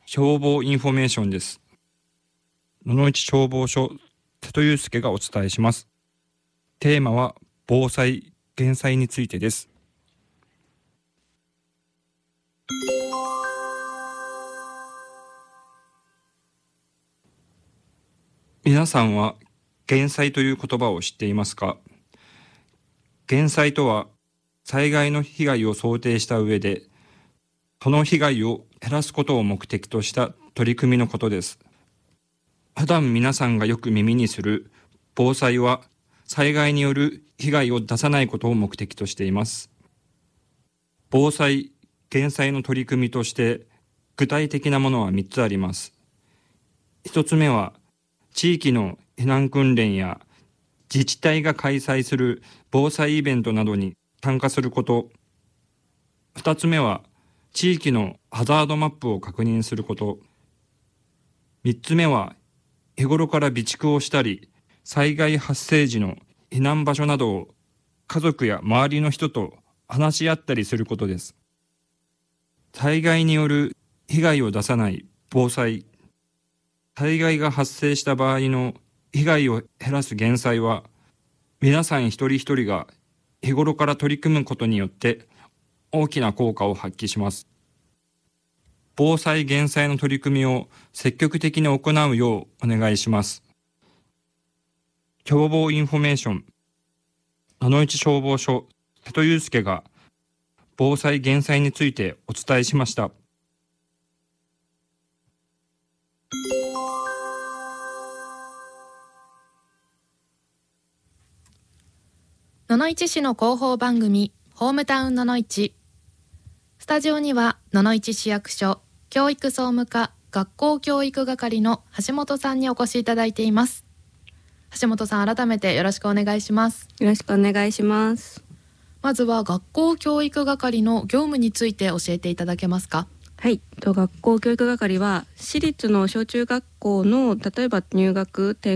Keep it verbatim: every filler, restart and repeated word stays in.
消防インフォメーションです。野々市消防署瀬戸祐介がお伝えします。テーマは防災・減災についてです。皆さんは減災という言葉を知っていますか？減災とは災害の被害を想定した上で、その被害を減らすことを目的とした取り組みのことです。普段皆さんがよく耳にする防災は、災害による被害を出さないことを目的としています。防災・減災の取り組みとして具体的なものはみっつあります。ひとつめは、地域の避難訓練や自治体が開催する防災イベントなどに参加すること。ふたつめは、地域のハザードマップを確認すること。みっつめは、日頃から備蓄をしたり、災害発生時の避難場所などを家族や周りの人と話し合ったりすることです。災害による被害を出さない防災。災害が発生した場合の被害を減らす減災は、皆さん一人一人が日頃から取り組むことによって大きな効果を発揮します。防災・減災の取り組みを積極的に行うようお願いします。消防インフォメーション、野々市消防署瀬戸祐介が防災・減災についてお伝えしました。 野々市市の広報番組ホームタウン野々市。スタジオには野々市市役所教育総務課学校教育係の橋本さんにお越しいただいています。橋本さん、改めてよろしくお願いします。 よろしくお願いします。 まずは学校教育係の業務について教えていただけますか？ はい、学校教育係は私立の小中学校の例えば入学転